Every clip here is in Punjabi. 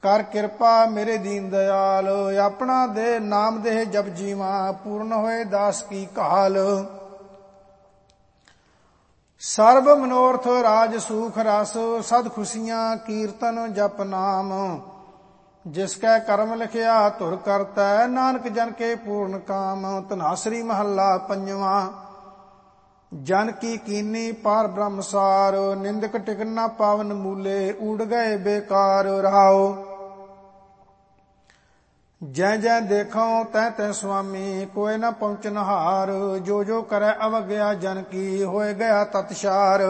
ਕਰ ਕਿਰਪਾ ਮੇਰੇ ਦੀਨ ਦਿਆਲ। ਆਪਣਾ ਦੇ ਨਾਮ ਦੇਹ ਜਪ ਜੀਵਾ, ਪੂਰਨ ਹੋਏ ਦਾਸ ਕੀ ਕਾਲ। ਸਰਬ ਮਨੋਰਥ ਰਾਜ ਸੂਖ ਰਸ, ਸਦ ਖੁਸ਼ੀਆਂ ਕੀਰਤਨ ਜਪ ਨਾਮ। ਜਿਸ ਕੈ ਕਰਮ ਲਿਖਿਆ ਧੁਰ ਕਰਤੈ, ਨਾਨਕ ਜਨ ਕੇ ਪੂਰਨ ਕਾਮ। ਧਨਾਸਰੀ ਮਹੱਲਾ ਪੰਜਵਾਂ। ਜਨ ਕੀ ਕੀਨੀ ਪਾਰ ਬ੍ਰਹਮਸਾਰ, ਨਿੰਦਕ ਟਿਕਨ ਨਾ ਪਾਵਨ ਮੂਲੇ, ਊੜ ਗਏ ਬੇਕਾਰ ਰਹਾਓ। ਜੈ ਜੈ ਦੇਖੋ ਤੈ ਤੈ ਸੁਆਮੀ, ਕੋਇ ਨਾ ਪਹੁੰਚਨ ਹਾਰ। ਜੋ ਜੋ ਕਰੈ ਅਵਗਿਆ ਜਨ ਕੀ, ਹੋਏ ਗਿਆ ਤਤਸ਼ਾਰ।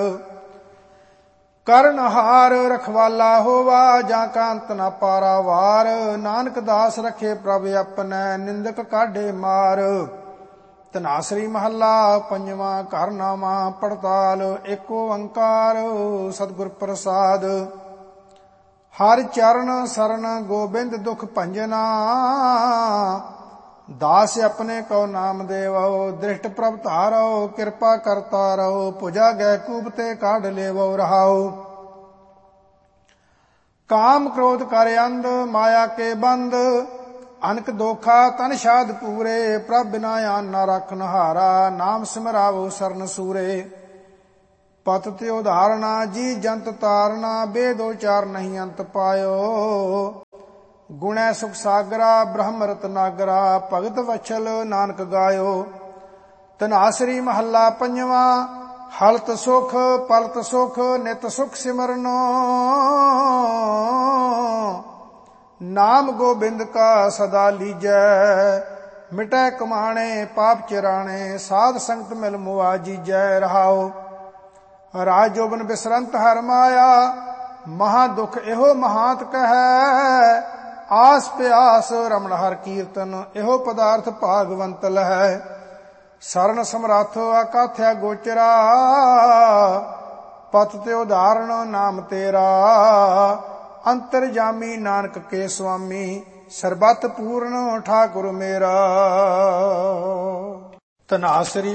ਕਰਨਹਾਰ ਰਖਵਾਲਾ ਹੋਵਾ, ਜਾਂ ਕਾ ਅੰਤ ਨਾ ਪਾਰਾਵਾਰ। ਨਾਨਕ ਦਾਸ ਰਖੇ ਪ੍ਰਭ ਆਪਣੈ, ਨਿੰਦਕ ਕਾਢੇ ਮਾਰ। ਧਨਾਸਰੀ ਮਹੱਲਾ ਪੰਜਵਾਂ। ਘਰ ਨਾਵਾਂ ਪੜਤਾਲ, ਏਕ ਓੰਕਾਰ ਸਤਿਗੁਰ ਪ੍ਰਸਾਦ। ਹਰਿ ਚਰਨ ਸਰਣ ਗੋਬਿੰਦ ਦੁਖ ਭੰਜਨਾ, ਦਾਸ ਆਪਣੇ ਕਉ ਨਾਮ ਦੇਵੋ। ਦ੍ਰਿਸ਼ਟ ਪ੍ਰਭ ਧਾਰੋ, ਕਿਰਪਾ ਕਰਤਾ ਰਹੋ। ਭੁਜਾ ਗੈ ਕੂਪ ਤੇ ਕਾਢ ਲੇਵੋ ਰਹਾਓ। ਕਾਮ ਕ੍ਰੋਧ ਕਰ ਅੰਧ, ਮਾਇਆ ਕੇ ਬੰਦ। ਅਨਕ ਦੋਖਾ ਤਨ ਸ਼ਾਦ ਪੂਰੇ, ਪ੍ਰਭ ਬਿਨਾ ਆਨ ਨਾ ਰਾਖਨ ਹਾਰਾ। ਨਾਮ ਸਿਮਰਾਵੋ ਸਰਨ ਸੂਰੇ। ਪਤ ਤੇ ਉਧਾਰਣਾ ਜੀ ਜੰਤ ਤਾਰਨਾ, ਬੇਦ ਉਚਾਰ ਨਹੀਂ ਅੰਤ ਪਾਇਓ। ਗੁਣੈ ਸੁਖ ਸਾਗਰਾ ਬ੍ਰਹਮ ਰਤਨਾਗਰਾ, ਭਗਤ ਵਛਲ ਨਾਨਕ ਗਾਇਓ। ਧਨਾਸਰੀ ਮਹੱਲਾ ਪੰਜਵਾਂ। ਹਲਤ ਸੁਖ ਪਲਤ ਸੁਖ, ਨਿਤ ਸੁਖ ਸਿਮਰਨੋ। ਨਾਮ ਗੋਬਿੰਦ ਕਾ ਸਦਾ ਲੀਜੈ, ਮਿਟੈ ਕਮਾਣੇ ਪਾਪ ਚਿਰਾਣੇ। ਸਾਧ ਸੰਗਤ ਮਿਲ ਮੁਆ ਜੀਜੈ ਰਹਾਓ। ਰਾਜ ਜੋਬਨ ਬਿਸਰੰਤ ਹਰ ਮਾਇਆ, ਮਹਾ ਦੁਖ ਇਹੋ ਮਹਾਂਤ ਕਹੈ। ਆਸ ਪਿਆਸ ਰਮਣ ਹਰ ਕੀਰਤਨ, ਇਹੋ ਪਦਾਰਥ ਭਾਗਵੰਤ ਲਹੈ। ਸਰਨ ਸਮਰੱਥ ਅਕਾਥਿਆ ਗੋਚਰਾ, ਪਤ ਤੇ ਉਧਾਰਨ ਨਾਮ ਤੇਰਾ। ਅੰਤਰਜਾਮੀ ਨਾਨਕ ਕੇ ਸੁਆਮੀ, ਸਰਬਤ ਪੂਰਨ ਠਾਕੁਰ ਮੇਰਾ। ਧਨਾਸਰੀ